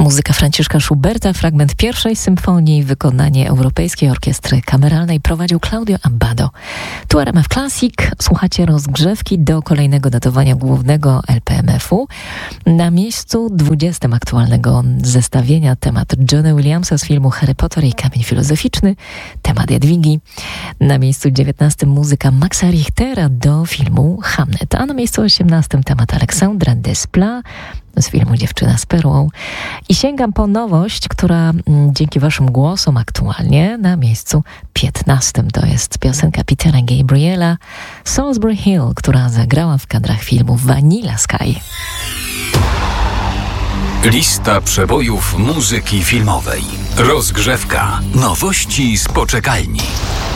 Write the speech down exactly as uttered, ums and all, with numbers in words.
Muzyka Franciszka Schuberta, fragment pierwszej symfonii, wykonanie Europejskiej Orkiestry Kameralnej prowadził Claudio Abbado. Tu R M F Classic, słuchacie rozgrzewki do kolejnego datowania głównego L P M F-u. Na miejscu dwudziestym aktualnego zestawienia temat Johna Williamsa z filmu Harry Potter i Kamień Filozoficzny, temat Jadwigi. Na miejscu dziewiętnastym muzyka Maxa Richtera do filmu Hamlet, a na miejscu osiemnastym temat Aleksandra Desplat z filmu Dziewczyna z perłą. I sięgam po nowość, która m, dzięki waszym głosom aktualnie na miejscu piętnastym. To jest piosenka Petera Gabriela, Salisbury Hill, która zagrała w kadrach filmu Vanilla Sky. Lista przebojów muzyki filmowej. Rozgrzewka. Nowości z poczekalni.